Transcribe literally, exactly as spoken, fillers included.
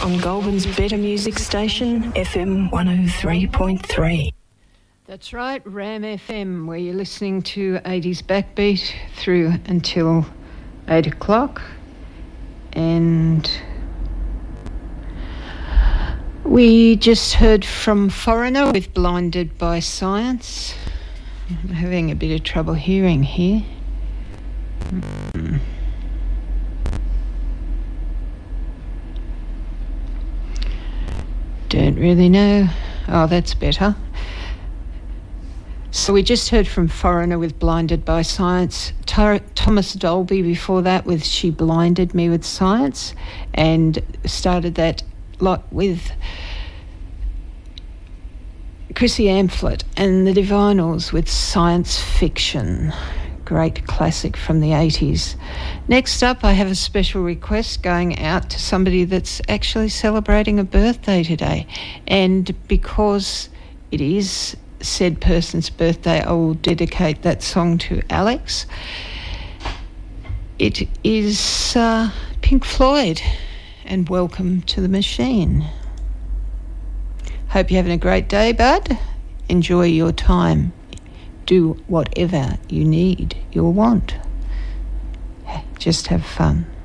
on Goulburn's Better Music Station, F M one oh three point three. That's right, Ram F M, where you're listening to eighties Backbeat through until eight o'clock. And we just heard from Foreigner with Blinded by Science. I'm having a bit of trouble hearing here. Mm-hmm. Don't really know. Oh, that's better. So we just heard from Foreigner with Blinded by Science. Tar- Thomas Dolby before that with She Blinded Me with Science, and started that lot with Chrissy Amphlett and the Divinals with Science Fiction. Great classic from the eighties. Next up, I have a special request going out to somebody that's actually celebrating a birthday today. And because it is said person's birthday, I will dedicate that song to Alex. It is uh, Pink Floyd and Welcome to the Machine. Hope you're having a great day, bud. Enjoy your time. Do whatever you need, you'll want. Just have fun.